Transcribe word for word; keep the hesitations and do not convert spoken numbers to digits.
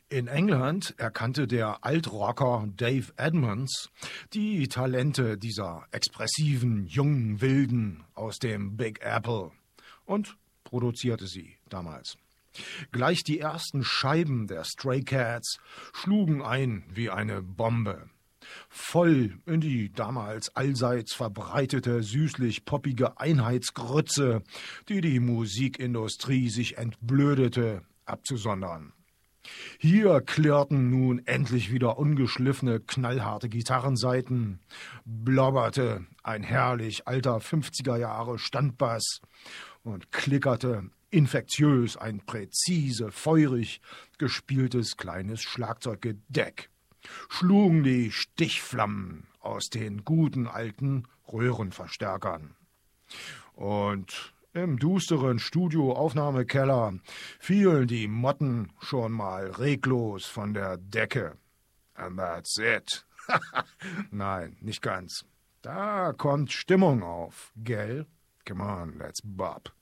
In England erkannte der Altrocker Dave Edmunds die Talente dieser expressiven, jungen Wilden aus dem Big Apple und produzierte sie damals. Gleich die ersten Scheiben der Stray Cats schlugen ein wie eine Bombe. Voll in die damals allseits verbreitete, süßlich-poppige Einheitsgrütze, die die Musikindustrie sich entblödete, abzusondern. Hier klirrten nun endlich wieder ungeschliffene, knallharte Gitarrensaiten, blobberte ein herrlich alter fünfziger Jahre Standbass und klickerte infektiös ein präzise, feurig gespieltes kleines Schlagzeuggedeck. Schlugen die Stichflammen aus den guten alten Röhrenverstärkern. Und im dusteren Studioaufnahmekeller fielen die Motten schon mal reglos von der Decke. And that's it. Nein, nicht ganz. Da kommt Stimmung auf, gell? Come on, let's bop.